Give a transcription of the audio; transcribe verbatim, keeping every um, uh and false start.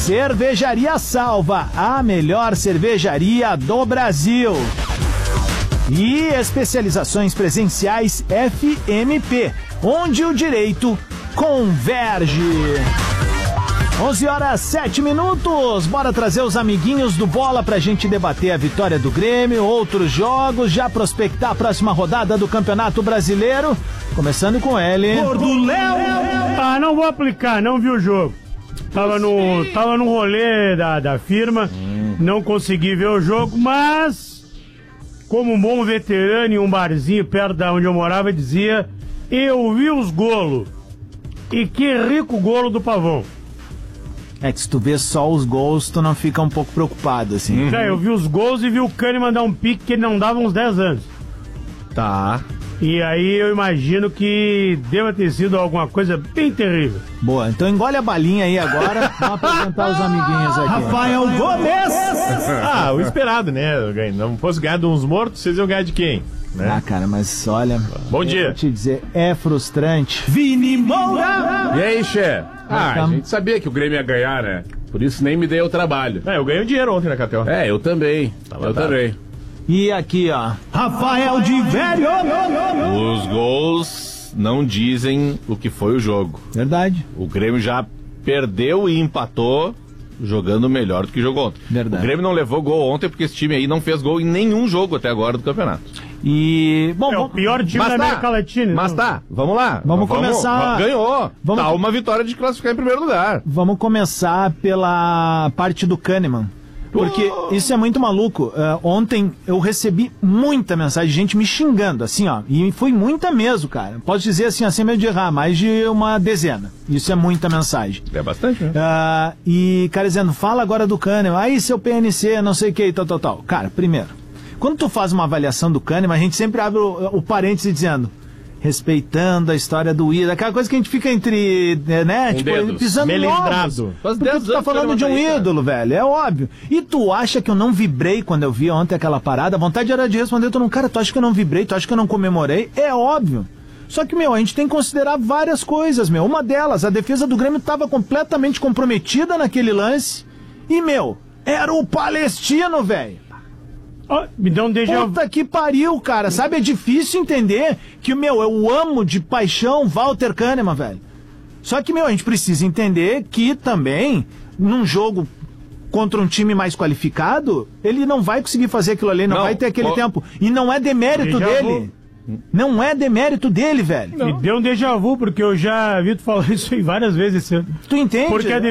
Cervejaria Salva, a melhor cervejaria do Brasil. E especializações presenciais F M P, onde o direito converge. onze horas, sete minutos, bora trazer os amiguinhos do Bola pra gente debater a vitória do Grêmio, outros jogos, já prospectar a próxima rodada do Campeonato Brasileiro, começando com ele. Gordo Léo! Ah, não vou aplicar, não vi o jogo. Tava no, tava no rolê da, da firma, hum. não consegui ver o jogo, mas como um bom veterano em um barzinho perto da onde eu morava dizia, eu vi os golos. E que rico golo do Pavão. É que se tu vê só os gols, tu não fica um pouco preocupado, assim. Uhum. É, eu vi os gols e vi o Kahneman dar um pique que ele não dava uns dez anos. Tá. E aí eu imagino que deva ter sido alguma coisa bem terrível. Boa, então engole a balinha aí agora. Vamos apresentar os amiguinhos aqui. Rafael Gomes! Ah, o esperado, né? Não fosse ganhar de uns mortos, vocês iam ganhar de quem? Né? Ah, cara, mas olha... Bom dia. Vou te dizer, é frustrante. Vini Moura! E aí, Che? Ah, a gente sabia que o Grêmio ia ganhar, né? Por isso nem me dei o trabalho. É, eu ganhei dinheiro ontem na Catel. É, eu também. Tava eu dado. também. E aqui, ó, Rafael de Velho! Os gols não dizem o que foi o jogo. Verdade. O Grêmio já perdeu e empatou jogando melhor do que jogou ontem. Verdade. O Grêmio não levou gol ontem porque esse time aí não fez gol em nenhum jogo até agora do campeonato. E, bom, é vamos... o pior time mas da tá, América Latina. Mas então. tá, vamos lá. Vamos, vamos começar... Ganhou. Vamos... Tá uma vitória de classificar em primeiro lugar. Vamos começar pela parte do Kahneman. Porque oh. isso é muito maluco. Uh, ontem eu recebi muita mensagem de gente me xingando, assim, ó. E foi muita mesmo, cara. Posso dizer assim, sem medo de errar, mais de uma dezena. Isso é muita mensagem. É bastante, né? Uh, e, cara, dizendo, fala agora do Kahneman. Aí, seu P N C, não sei o que, tal, tal, tal. Cara, primeiro, quando tu faz uma avaliação do Kahneman, a gente sempre abre o, o parêntese dizendo... respeitando a história do ídolo, aquela coisa que a gente fica entre, né, um tipo, dedos. pisando novos. Porque tu tá falando de um ídolo, velho, é óbvio. E tu acha que eu não vibrei quando eu vi ontem aquela parada? A vontade era de responder, tu não, cara, tu acha que eu não vibrei? Tu acha que eu não comemorei? É óbvio. Só que, meu, a gente tem que considerar várias coisas, meu. Uma delas, a defesa do Grêmio estava completamente comprometida naquele lance. E, meu, era o Palestino, velho. Oh, me dá um déjà vu. Puta que pariu, cara. Sabe, é difícil entender que, meu, eu amo de paixão Walter Kahneman, velho. Só que, meu, a gente precisa entender que também, num jogo contra um time mais qualificado, ele não vai conseguir fazer aquilo ali, não, não vai ter aquele oh. tempo. E não é demérito déjà dele. Vu. Não é demérito dele, velho. Não. Me deu um déjà vu, porque eu já vi tu falar isso aí várias vezes esse ano. Tu entende? Porque a defesa